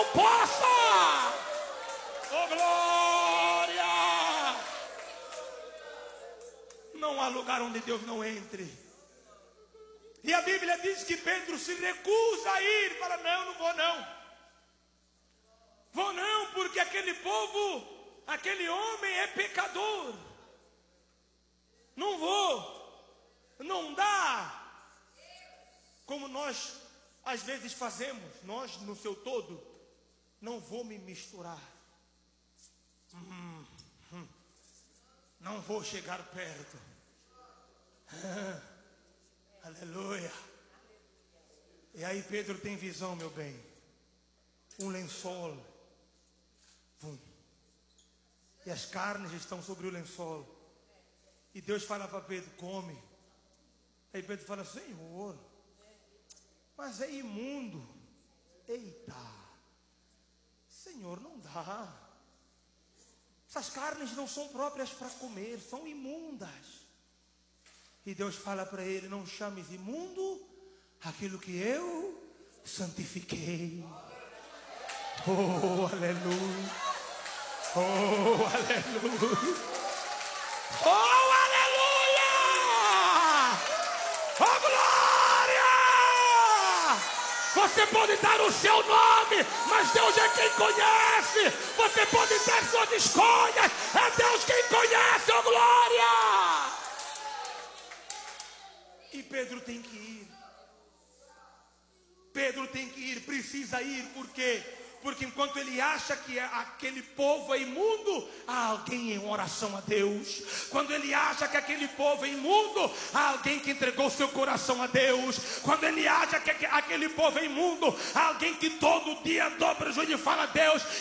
possa. Oh, glória! Não há lugar onde Deus não entre. E a Bíblia diz que Pedro se recusa a ir. Fala, não vou não. Vou não, porque aquele povo, aquele homem é pecador. Não vou. Não dá. Como nós às vezes fazemos, nós no seu todo, não vou me misturar. Não vou chegar perto. Aleluia. E aí Pedro tem visão, meu bem. Um lençol. E as carnes estão sobre o lençol. E Deus fala para Pedro, come. Aí Pedro fala, Senhor, mas é imundo. Eita, Senhor, não dá. Essas carnes não são próprias para comer, são imundas. E Deus fala para ele, não chames imundo aquilo que eu santifiquei. Oh, aleluia. Oh, aleluia. Oh, aleluia. Oh, glória. Você pode dar o seu nome, mas Deus é quem conhece. Você pode ter suas escolhas, é Deus quem conhece. Oh, glória. E Pedro tem que ir. Pedro tem que ir, precisa ir, por quê? Porque enquanto ele acha que aquele povo é imundo, há alguém em oração a Deus. Quando ele acha que aquele povo é imundo, há alguém que entregou seu coração a Deus. Quando ele acha que aquele povo é imundo, há alguém que todo dia dobra o joelho e fala a Deus,